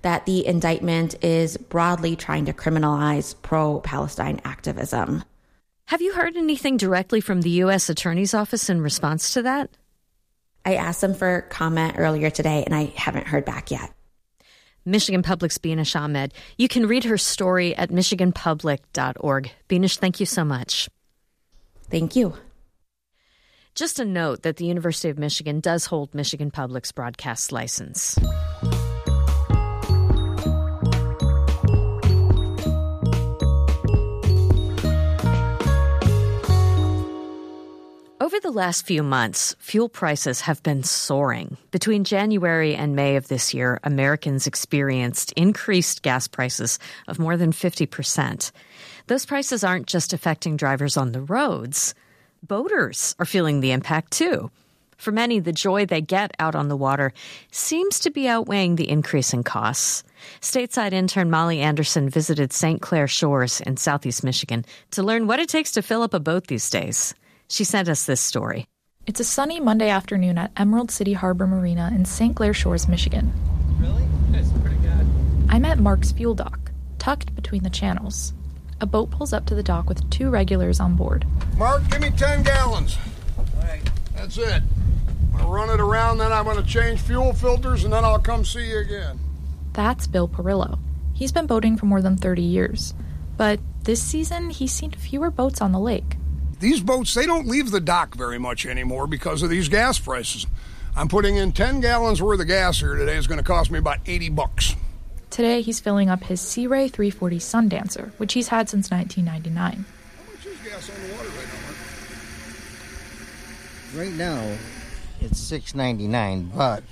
that the indictment is broadly trying to criminalize pro-Palestine activism. Have you heard anything directly from the U.S. Attorney's Office in response to that? I asked them for comment earlier today, and I haven't heard back yet. Michigan Public's Beanish Ahmed. You can read her story at michiganpublic.org. Beanish, thank you so much. Thank you. Just a note that the University of Michigan does hold Michigan Public's broadcast license. Over the last few months, fuel prices have been soaring. Between January and May of this year, Americans experienced increased gas prices of more than 50%. Those prices aren't just affecting drivers on the roads. Boaters are feeling the impact, too. For many, the joy they get out on the water seems to be outweighing the increase in costs. Stateside intern Molly Anderson visited St. Clair Shores in southeast Michigan to learn what it takes to fill up a boat these days. She sent us this story. It's a sunny Monday afternoon at Emerald City Harbor Marina in St. Clair Shores, Michigan. Really? It's pretty good. I'm at Mark's fuel dock, tucked between the channels. A boat pulls up to the dock with 2 regulars on board. Mark, give me 10 gallons. All right. That's it. I'll run it around, then I'm going to change fuel filters, and then I'll come see you again. That's Bill Perillo. He's been boating for more than 30 years. But this season, he's seen fewer boats on the lake. These boats, they don't leave the dock very much anymore because of these gas prices. I'm putting in 10 gallons worth of gas here today. It's going to cost me about $80. Today, he's filling up his Sea Ray 340 Sundancer, which he's had since 1999. How much is gas on the water Right now, it's $6.99, but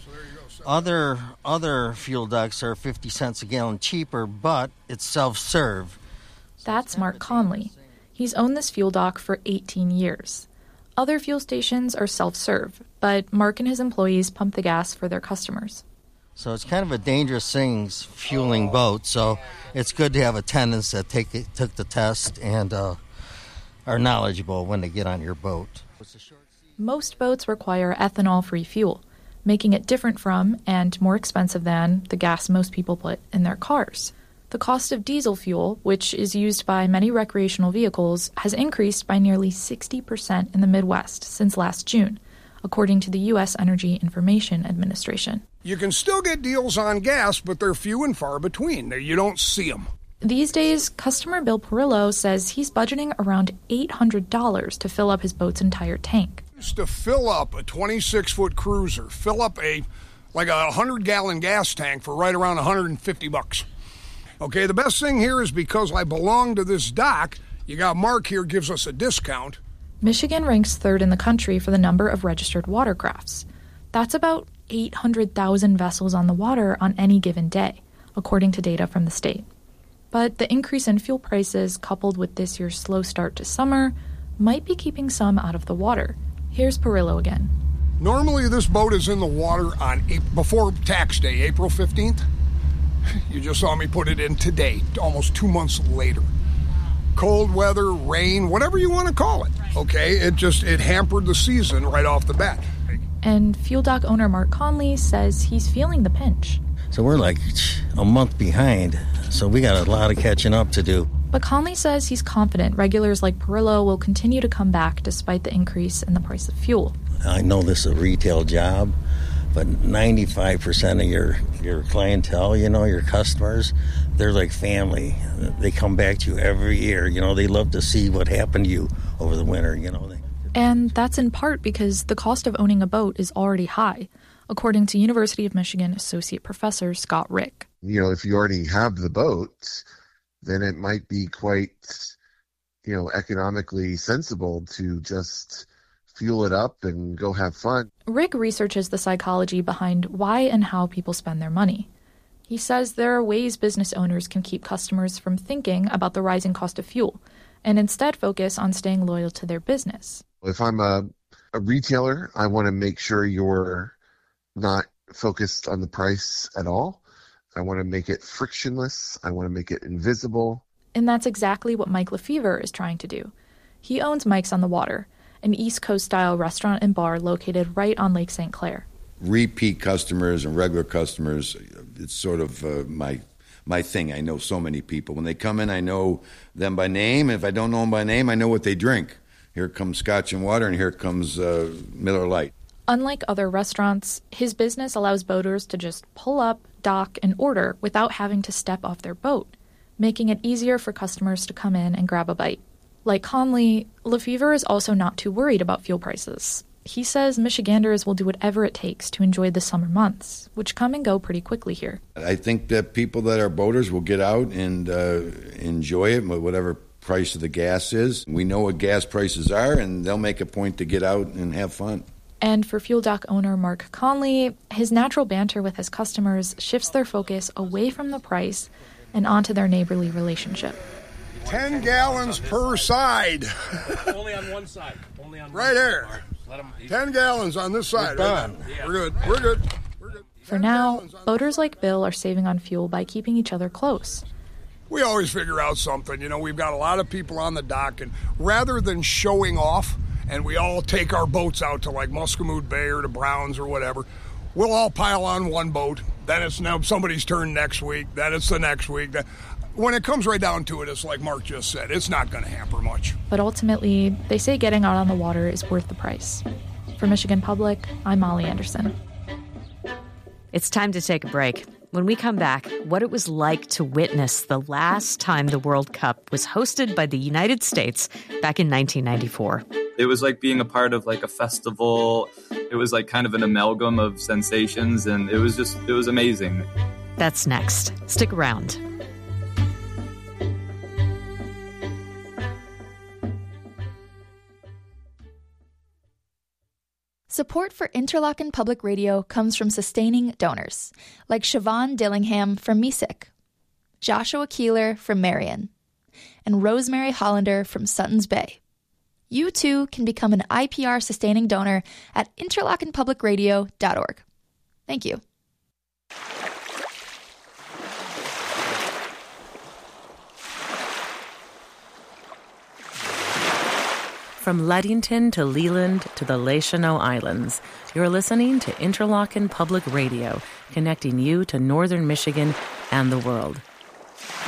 other fuel docks are 50 cents a gallon cheaper, but it's self-serve. That's Mark Conley. He's owned this fuel dock for 18 years. Other fuel stations are self-serve, but Mark and his employees pump the gas for their customers. So it's kind of a dangerous thing, fueling boats, so it's good to have attendants that took the test and are knowledgeable when they get on your boat. Most boats require ethanol-free fuel, making it different from and more expensive than the gas most people put in their cars. The cost of diesel fuel, which is used by many recreational vehicles, has increased by nearly 60% in the Midwest since last June, according to the U.S. Energy Information Administration. You can still get deals on gas, but they're few and far between. You don't see them. These days, customer Bill Perillo says he's budgeting around $800 to fill up his boat's entire tank. Just to fill up a 26-foot cruiser, fill up a 100-gallon gas tank for right around $150. Okay, the best thing here is because I belong to this dock, you got Mark here gives us a discount. Michigan ranks 3rd in the country for the number of registered watercrafts. That's about 800,000 vessels on the water on any given day, according to data from the state. But the increase in fuel prices, coupled with this year's slow start to summer, might be keeping some out of the water. Here's Perillo again. Normally this boat is in the water on before tax day, April 15th. You just saw me put it in today, almost 2 months later. Cold weather, rain, whatever you want to call it, okay? It hampered the season right off the bat. And fuel dock owner Mark Conley says he's feeling the pinch. So we're like a month behind, so we got a lot of catching up to do. But Conley says he's confident regulars like Perillo will continue to come back despite the increase in the price of fuel. I know this is a retail job, but 95% of your clientele, your customers, they're like family. They come back to you every year. They love to see what happened to you over the winter, And that's in part because the cost of owning a boat is already high, according to University of Michigan Associate Professor Scott Rick. If you already have the boat, then it might be quite, economically sensible to just fuel it up and go have fun. Rick researches the psychology behind why and how people spend their money. He says there are ways business owners can keep customers from thinking about the rising cost of fuel and instead focus on staying loyal to their business. If I'm a retailer, I want to make sure you're not focused on the price at all. I want to make it frictionless. I want to make it invisible. And that's exactly what Mike Lefevre is trying to do. He owns Mike's on the Water, an East Coast-style restaurant and bar located right on Lake St. Clair. repeat customers and regular customers, it's sort of my thing. I know so many people. When they come in, I know them by name. If I don't know them by name, I know what they drink. Here comes Scotch and water, and here comes Miller Lite. Unlike other restaurants, his business allows boaters to just pull up, dock, and order without having to step off their boat, making it easier for customers to come in and grab a bite. Like Conley, Lefevre is also not too worried about fuel prices. He says Michiganders will do whatever it takes to enjoy the summer months, which come and go pretty quickly here. I think that people that are boaters will get out and enjoy it, whatever price of the gas is. We know what gas prices are, and they'll make a point to get out and have fun. And for Fuel Dock owner Mark Conley, his natural banter with his customers shifts their focus away from the price and onto their neighborly relationship. 10 gallons per side. Only on one side. Right there. 10 gallons on this side. Right? Yeah. We're good. For now, boaters like Bill are saving on fuel by keeping each other close. We always figure out something. We've got a lot of people on the dock, and rather than showing off, and we all take our boats out to like Muscatine Bay or to Browns or whatever, we'll all pile on one boat. Then it's now somebody's turn next week. Then it's the next week. When it comes right down to it, it's like Mark just said, it's not going to hamper much. But ultimately, they say getting out on the water is worth the price. For Michigan Public, I'm Molly Anderson. It's time to take a break. When we come back, what it was like to witness the last time the World Cup was hosted by the United States back in 1994. It was like being a part of like a festival. It was like kind of an amalgam of sensations, and it was amazing. That's next. Stick around. Support for Interlochen Public Radio comes from sustaining donors, like Siobhan Dillingham from MESIC, Joshua Keeler from Marion, and Rosemary Hollander from Suttons Bay. You too can become an IPR sustaining donor at interlochenpublicradio.org. Thank you. From Ludington to Leland to the Leshonau Islands, you're listening to Interlochen Public Radio, connecting you to northern Michigan and the world.